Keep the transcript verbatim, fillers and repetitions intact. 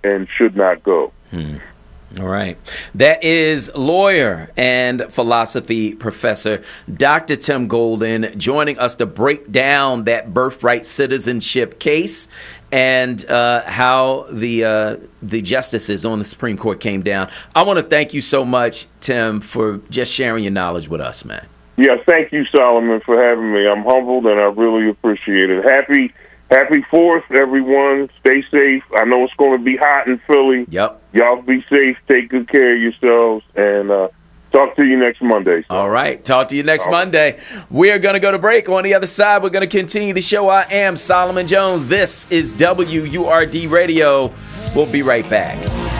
and should not go. Hmm. All right. That is lawyer and philosophy professor Doctor Tim Golden joining us to break down that birthright citizenship case and uh, how the uh, the justices on the Supreme Court came down. I want to thank you so much, Tim, for just sharing your knowledge with us, man. Yeah, thank you, Solomon, for having me. I'm humbled, and I really appreciate it. Happy Happy Fourth, everyone. Stay safe. I know it's going to be hot in Philly. Yep. Y'all be safe. Take good care of yourselves. And uh, talk to you next Monday. So. All right. Talk to you next All Monday. Right. We're going to go to break. On the other side, we're going to continue the show. I am Solomon Jones. This is W U R D Radio. We'll be right back.